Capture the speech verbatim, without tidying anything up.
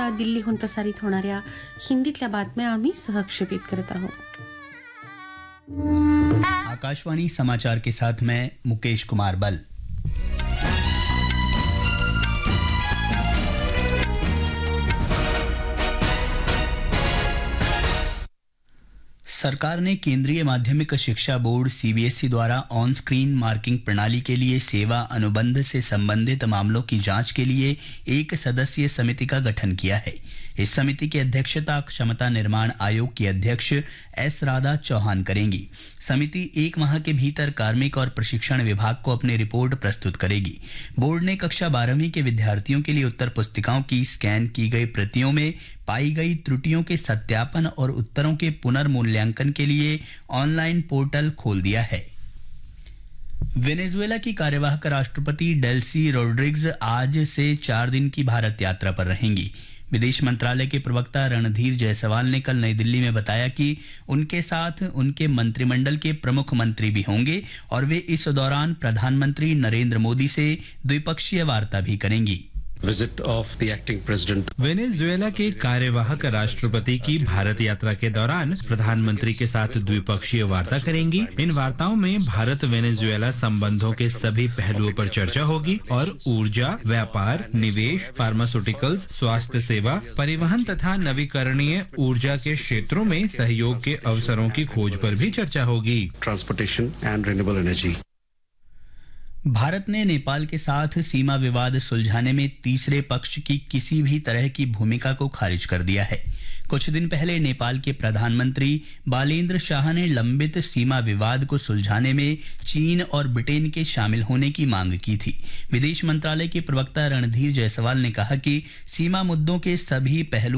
वाजता दिल्लीहून प्रसारित होणाऱ्या हिंदीतल्या बातम्या आम्ही सहक्षेपित करत आहोत. आकाशवाणी समाचार के साथ मैं मुकेश कुमार बल. सरकार ने केंद्रीय माध्यमिक शिक्षा बोर्ड सीबीएसई द्वारा ऑन स्क्रीन मार्किंग प्रणाली के लिए सेवा अनुबंध से संबंधित मामलों की जांच के लिए एक सदस्यीय समिति का गठन किया है. इस समिति की अध्यक्षता क्षमता निर्माण आयोग की अध्यक्ष एस राधा चौहान करेंगी. समिति एक माह के भीतर कार्मिक और प्रशिक्षण विभाग को अपनी रिपोर्ट प्रस्तुत करेगी. बोर्ड ने कक्षा बारहवीं के विद्यार्थियों के लिए उत्तर पुस्तिकाओं की स्कैन की गई प्रतियों में पाई गई त्रुटियों के सत्यापन और उत्तरों के पुनर्मूल्यांकन के लिए ऑनलाइन पोर्टल खोल दिया है. वेनेजुएला की कार्यवाहक राष्ट्रपति डेल्सी रोड्रिग्स आज से चार दिन की भारत यात्रा पर रहेंगी. विदेश मंत्रालय के प्रवक्ता रणधीर जायसवाल ने कल नई दिल्ली में बताया कि उनके साथ उनके मंत्रिमंडल के प्रमुख मंत्री भी होंगे और वे इस दौरान प्रधानमंत्री नरेंद्र मोदी से द्विपक्षीय वार्ता भी करेंगी. Visit of the acting president. Venezuela के कार्यवाहक राष्ट्रपति की भारत यात्रा के दौरान प्रधानमंत्री के साथ द्विपक्षीय वार्ता करेंगी. इन वार्ताओं में भारत वेनेजुएला संबंधों के सभी पहलुओं पर चर्चा होगी और ऊर्जा, व्यापार, निवेश, फार्मास्यूटिकल्स, स्वास्थ्य सेवा, परिवहन तथा नवीकरणीय ऊर्जा के क्षेत्रों में सहयोग के अवसरों की खोज पर भी चर्चा होगी. Transportation and renewable energy. Bharat ने नेपाल के साथ सीमा विवाद सुलझाने में तीसरे पक्ष की किसी भी तरह की भूमिका को खारिज कर दिया है. कुछ दिन पहले नेपाल के प्रधानमंत्री बालेन्द्र शाह ने लंबित सीमा विवाद को सुलझाने में चीन और ब्रिटेन के शामिल होने की मांग की थी. विदेश मंत्रालय के प्रवक्ता रणधीर जायसवाल ने कहा कि सीमा मुद्दों के सभी पहलू